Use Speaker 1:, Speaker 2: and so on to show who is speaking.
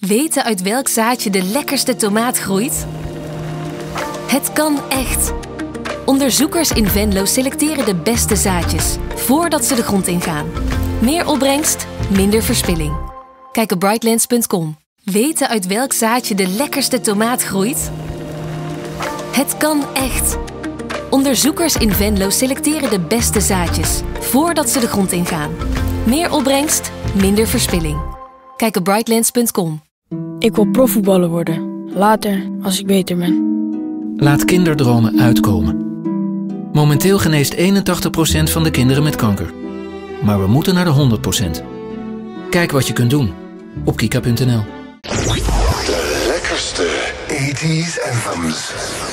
Speaker 1: Weten uit welk zaadje de lekkerste tomaat groeit? Het kan echt! Onderzoekers in Venlo selecteren de beste zaadjes voordat ze de grond ingaan. Meer opbrengst, minder verspilling. Kijk op brightlands.com. Weten uit welk zaadje de lekkerste tomaat groeit? Het kan echt! Onderzoekers in Venlo selecteren de beste zaadjes voordat ze de grond ingaan. Meer opbrengst, minder verspilling. Kijk op brightlands.com.
Speaker 2: Ik wil profvoetballer worden. Later, als ik beter ben.
Speaker 3: Laat kinderdromen uitkomen. Momenteel geneest 81% van de kinderen met kanker. Maar we moeten naar de 100%. Kijk wat je kunt doen op kika.nl.
Speaker 4: De lekkerste 80s anthems.